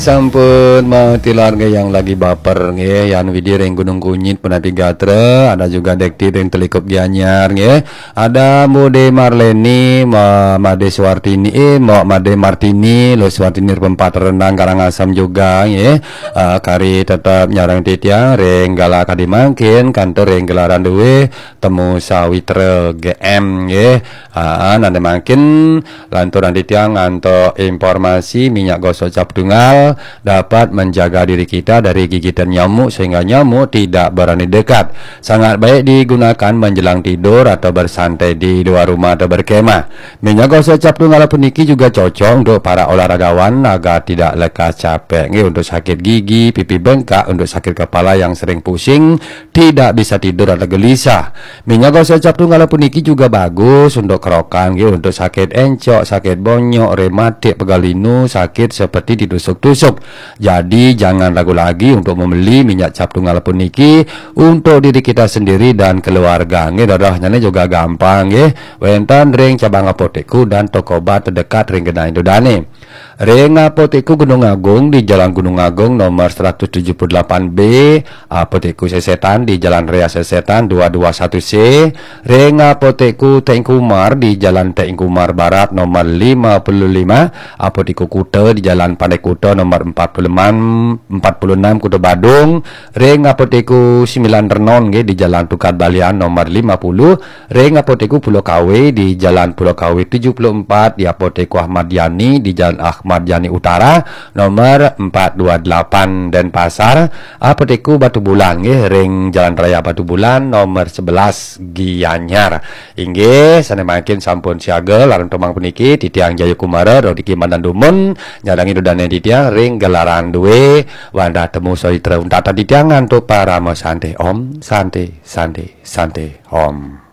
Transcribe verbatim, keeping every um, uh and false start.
Sampun mau tilarga yang lagi baper nge, yang video yang Gunung Kunyit penapi gatre, ada juga dekti yang telikup gianyar nge, ada Mode Marleni, ma Made Suwartini, eh mau Made Martini, lo Suwartini pempat renang Karangasem juga nge, uh, kari tetap nyarang titiang, renggala kadi mangkin, kantor renggalaran duwe, temu sawitre G M nge, uh, nanti makin lanturan titiang anto informasi minyak gosok cap tunggal dapat menjaga diri kita dari gigitan nyamuk sehingga nyamuk tidak berani dekat. Sangat baik digunakan menjelang tidur atau bersantai di luar rumah atau berkemah. Minyak gosok cap tunggal puniki juga cocok untuk para olahragawan agar tidak lekas capek. Ini untuk sakit gigi, pipi bengkak, untuk sakit kepala yang sering pusing, tidak bisa tidur atau gelisah. Minyak gosok cap tunggal puniki juga bagus untuk kerokan, ini untuk sakit encok, sakit bonyok, rematik, pegalinu, sakit seperti ditusuk-tusuk. Jadi jangan ragu lagi untuk membeli minyak cap tunggal puniki untuk diri kita sendiri dan keluarga. Nggih dadahnya juga gampang nggih. Wonten ring cabang apotekku dan toko obat terdekat ring Genah Indodane. Ring apotekku Gunung Agung di Jalan Gunung Agung nomor seratus tujuh puluh delapan B, apotekku Sesetan di Jalan Raya Sesetan dua dua satu C, ring apotekku Tengkumar di Jalan Tengkumar Barat nomor lima puluh lima, apotekku Kuta di Jalan Pandai Kuta nomor empat puluh enam Kuta Badung, ring apotekku sembilan Renon di Jalan Tukar Balian nomor lima puluh, ring apotekku Pulau Kawe di Jalan Pulau Kawe tujuh puluh empat, di apotekku Ahmad Yani di Jalan Ahmad Yani Utara nomor empat dua delapan, dan pasar apotekku Batu Bulan nggih ring Jalan Raya Batu Bulan nomor sebelas Gianyar. Inggih sanesmakin sampun siaga larang tomang puniki titiang Jayakumara Rodiki Mandandumun nyadangi dodane titiang ring gelaran duwe wanda temu soitra untata titiang untuk para mo sante om sante sante sante om.